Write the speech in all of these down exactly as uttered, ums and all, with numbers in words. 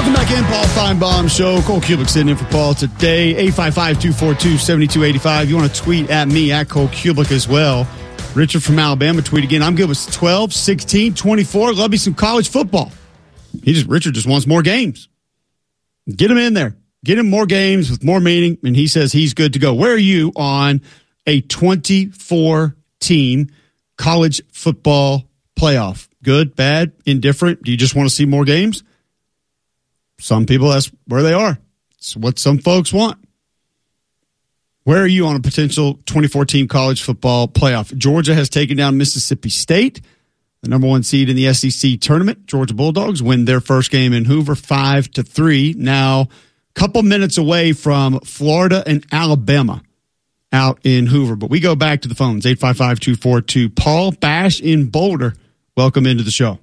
Welcome back in, Paul Feinbaum Show. Cole Kubick sitting in for Paul today. eight five five, two four two, seven two eight five. You want to tweet at me, at Cole Kubick as well. Richard from Alabama, tweet again. I'm good with twelve, sixteen, twenty-four. Love me some college football. He just Richard just wants more games. Get him in there. Get him more games with more meaning, and he says he's good to go. Where are you on a twenty-four team college football playoff? Good, bad, indifferent? Do you just want to see more games? Some people, that's where they are. It's what some folks want. Where are you on a potential twenty-four team college football playoff? Georgia has taken down Mississippi State, the number one seed in the S E C tournament. Georgia Bulldogs win their first game in Hoover five to three. Now, a couple minutes away from Florida and Alabama out in Hoover. But we go back to the phones, eight five five, two four two. Paul Bash in Boulder. Welcome into the show.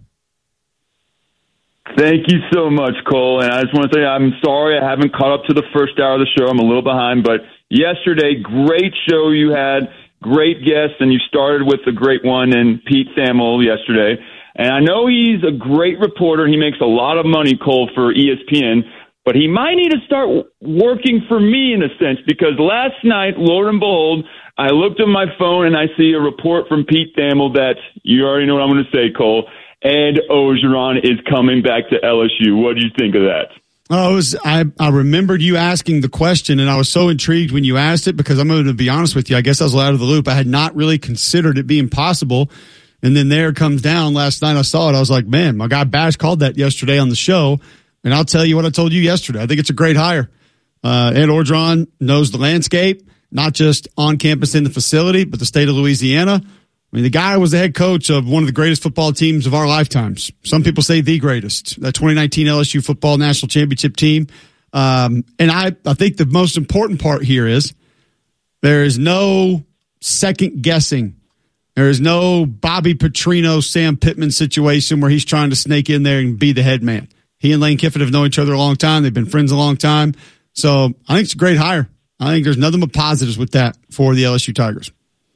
Thank you so much, Cole. And I just want to say I'm sorry I haven't caught up to the first hour of the show. I'm a little behind. But yesterday, great show you had, great guests, and you started with the great one in Pete Thamel yesterday. And I know he's a great reporter. He makes a lot of money, Cole, for E S P N. But he might need to start working for me in a sense, because last night, Lord and behold, I looked at my phone and I see a report from Pete Thamel that you already know what I'm going to say, Cole. Ed Orgeron is coming back to L S U. What do you think of that? Oh, it was, I, I remembered you asking the question, and I was so intrigued when you asked it, because I'm going to be honest with you. I guess I was out of the loop. I had not really considered it being possible. And then there it comes down. Last night I saw it. I was like, man, my guy Bash called that yesterday on the show. And I'll tell you what I told you yesterday. I think it's a great hire. Uh, Ed Orgeron knows the landscape, not just on campus in the facility, but the state of Louisiana. I mean, the guy was the head coach of one of the greatest football teams of our lifetimes. Some people say the greatest, that twenty nineteen L S U football national championship team. Um, and I, I think the most important part here is there is no second guessing. There is no Bobby Petrino, Sam Pittman situation where he's trying to snake in there and be the head man. He and Lane Kiffin have known each other a long time. They've been friends a long time. So I think it's a great hire. I think there's nothing but positives with that for the L S U Tigers.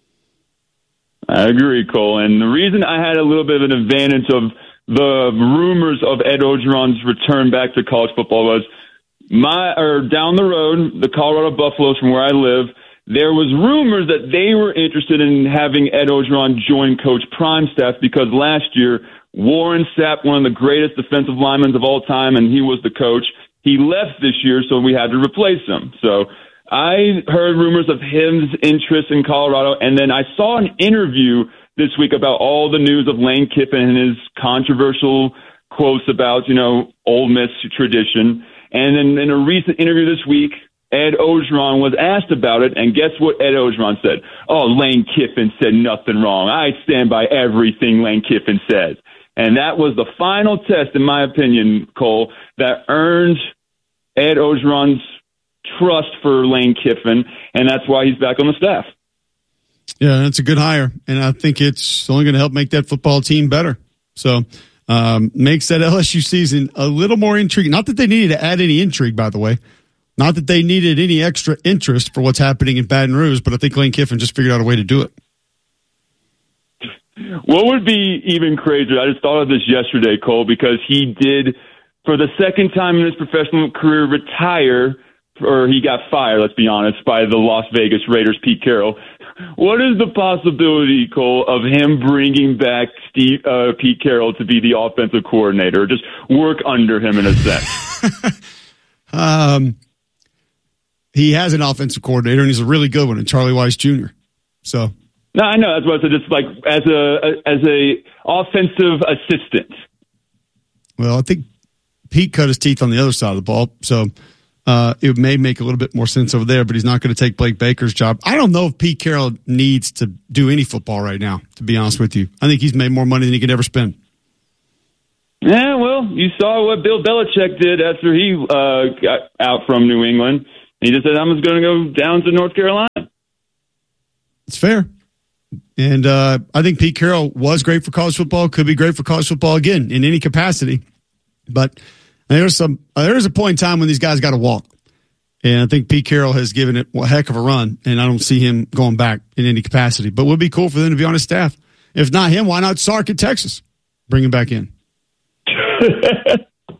I agree, Cole. And the reason I had a little bit of an advantage of the rumors of Ed Orgeron's return back to college football was my, or down the road, the Colorado Buffaloes from where I live, there was rumors that they were interested in having Ed Orgeron join Coach Prime's staff, because last year Warren Sapp, one of the greatest defensive linemen of all time, and he was the coach. He left this year, so we had to replace him. So I heard rumors of his interest in Colorado, and then I saw an interview this week about all the news of Lane Kiffin and his controversial quotes about, you know, Ole Miss tradition. And then in a recent interview this week, Ed Orgeron was asked about it, and guess what Ed Orgeron said? Oh, Lane Kiffin said nothing wrong. I stand by everything Lane Kiffin says. And that was the final test, in my opinion, Cole, that earned Ed Orgeron's trust for Lane Kiffin, and that's why he's back on the staff. Yeah, that's a good hire, and I think it's only going to help make that football team better. So um, makes that L S U season a little more intriguing. Not that they needed to add any intrigue, by the way. Not that they needed any extra interest for what's happening in Baton Rouge, but I think Lane Kiffin just figured out a way to do it. What would be even crazier, I just thought of this yesterday, Cole, because he did, for the second time in his professional career, retire, or he got fired, let's be honest, by the Las Vegas Raiders, Pete Carroll. What is the possibility, Cole, of him bringing back Steve uh, Pete Carroll to be the offensive coordinator, or just work under him in a sense? um, he has an offensive coordinator, and he's a really good one, and Charlie Weiss Junior So... No, I know. That's what I said. Just like as a as a offensive assistant. Well, I think Pete cut his teeth on the other side of the ball, so uh, it may make a little bit more sense over there. But he's not going to take Blake Baker's job. I don't know if Pete Carroll needs to do any football right now. To be honest with you, I think he's made more money than he could ever spend. Yeah, well, you saw what Bill Belichick did after he uh, got out from New England. He just said, "I'm just going to go down to North Carolina." It's fair. And uh, I think Pete Carroll was great for college football, could be great for college football again in any capacity. But there's some uh, there's a point in time when these guys got to walk. And I think Pete Carroll has given it a heck of a run, and I don't see him going back in any capacity. But it would be cool for them to be on his staff. If not him, why not Sark at Texas? Bring him back in.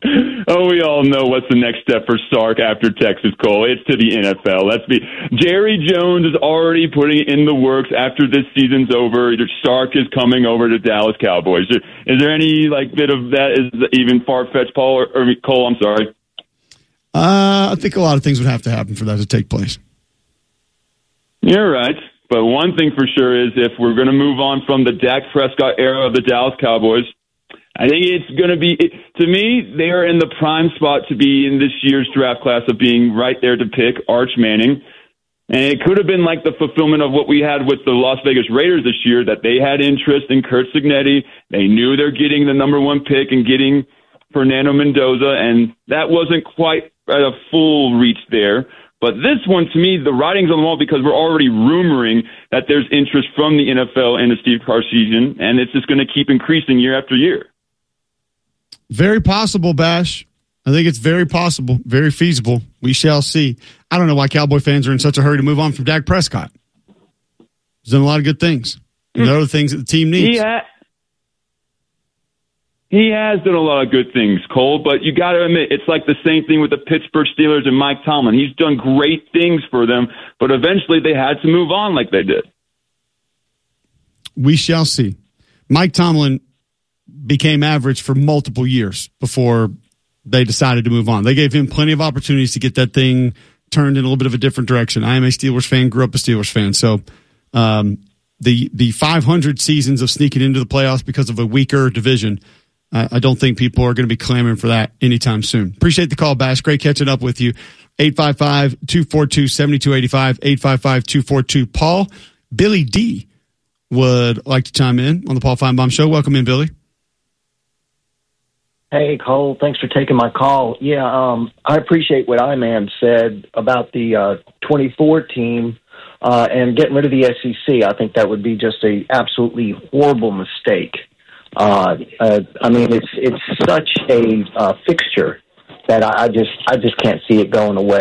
Oh, we all know what's the next step for Sark after Texas, Cole. It's to the N F L. Let's be. Jerry Jones is already putting it in the works after this season's over. Sark is coming over to Dallas Cowboys. Is there any like bit of that is even far-fetched, Paul or, or Cole? I'm sorry. Uh, I think a lot of things would have to happen for that to take place. You're right. But one thing for sure is if we're going to move on from the Dak Prescott era of the Dallas Cowboys, I think it's going to be, to me, they are in the prime spot to be in this year's draft class of being right there to pick Arch Manning. And it could have been like the fulfillment of what we had with the Las Vegas Raiders this year, that they had interest in Curt Cignetti. They knew they're getting the number one pick and getting Fernando Mendoza, and that wasn't quite at a full reach there. But this one, to me, the writing's on the wall because we're already rumoring that there's interest from the N F L and the Steve Kerr season, and it's just going to keep increasing year after year. Very possible, Bash. I think it's very possible, very feasible. We shall see. I don't know why Cowboy fans are in such a hurry to move on from Dak Prescott. He's done a lot of good things. And there are other things that the team needs. He, ha- he has done a lot of good things, Cole, but you got to admit, it's like the same thing with the Pittsburgh Steelers and Mike Tomlin. He's done great things for them, but eventually they had to move on like they did. We shall see. Mike Tomlin became average for multiple years before they decided to move on. They gave him plenty of opportunities to get that thing turned in a little bit of a different direction. I am a Steelers fan, grew up a Steelers fan. So um, the the five hundred seasons of sneaking into the playoffs because of a weaker division, uh, I don't think people are going to be clamoring for that anytime soon. Appreciate the call, Bash. Great catching up with you. eight five five, two four two, seven two eight five, eight five five, two four two, Paul. Billy D would like to chime in on the Paul Feinbaum Show. Welcome in, Billy. Hey, Cole, thanks for taking my call. Yeah, um, I appreciate what I-Man said about the uh, twenty-four team uh, and getting rid of the S E C. I think that would be just a absolutely horrible mistake. Uh, uh, I mean, it's it's such a uh, fixture that I, I just I just can't see it going away.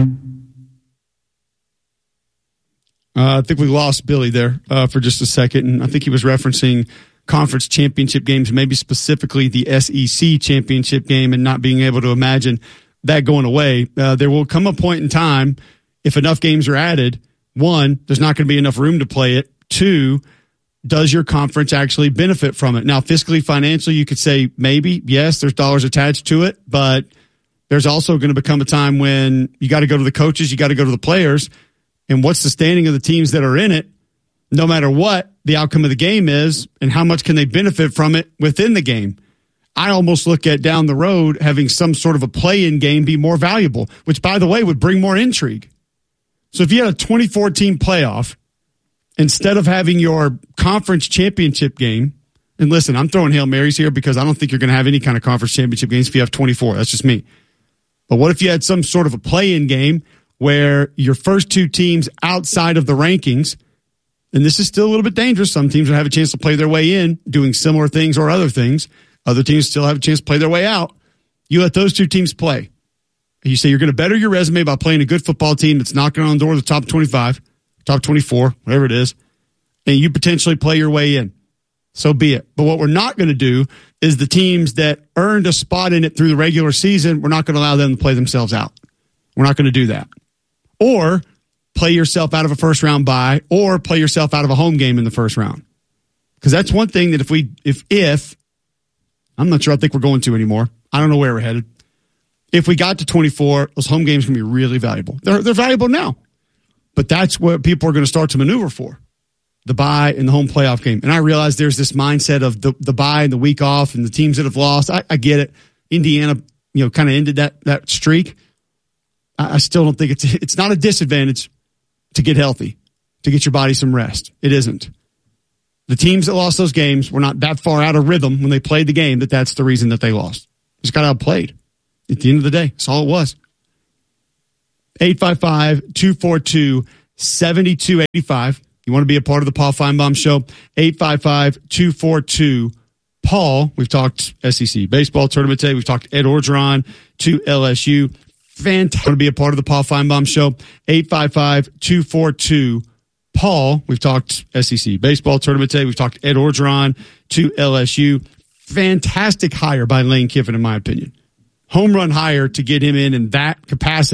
Uh, I think we lost Billy there uh, for just a second, and I think he was referencing conference championship games, maybe specifically the S E C championship game, and not being able to imagine that going away. Uh, there will come a point in time, if enough games are added, one, there's not going to be enough room to play it. Two, does your conference actually benefit from it? Now, fiscally, financially, you could say maybe, yes, there's dollars attached to it, but there's also going to become a time when you got to go to the coaches, you got to go to the players, and what's the standing of the teams that are in it, no matter what the outcome of the game is, and how much can they benefit from it within the game. I almost look at down the road having some sort of a play-in game be more valuable, which, by the way, would bring more intrigue. So if you had a twenty-four team playoff, instead of having your conference championship game, and listen, I'm throwing Hail Marys here because I don't think you're going to have any kind of conference championship games if you have twenty-four. That's just me. But what if you had some sort of a play-in game where your first two teams outside of the rankings, and this is still a little bit dangerous. Some teams will have a chance to play their way in, doing similar things or other things. Other teams still have a chance to play their way out. You let those two teams play. You say you're going to better your resume by playing a good football team that's knocking on the door of the top twenty-five, top twenty-four, whatever it is, and you potentially play your way in. So be it. But what we're not going to do is the teams that earned a spot in it through the regular season, we're not going to allow them to play themselves out. We're not going to do that. Or play yourself out of a first round bye, or play yourself out of a home game in the first round. Because that's one thing that if we, if, if, I'm not sure I think we're going to anymore. I don't know where we're headed. If we got to twenty-four, those home games can be really valuable. They're, they're valuable now. But that's what people are going to start to maneuver for. The bye and the home playoff game. And I realize there's this mindset of the, the bye and the week off and the teams that have lost. I, I get it. Indiana, you know, kind of ended that, that streak. I, I still don't think it's, it's not a disadvantage to get healthy, to get your body some rest. It isn't. The teams that lost those games were not that far out of rhythm when they played the game that that's the reason that they lost. Just got outplayed. At the end of the day, that's all it was. eight five five, two four two, seven two eight five. You want to be a part of the Paul Feinbaum Show? eight five five, two four two, Paul. We've talked S E C baseball tournament today. We've talked Ed Orgeron to L S U. Fantastic. Want to be a part of the Paul Feinbaum Show? eight five five, two four two, Paul. We've talked S E C baseball tournament today. We've talked Ed Orgeron to L S U. Fantastic hire by Lane Kiffin, in my opinion. home run hire to get him in in that capacity.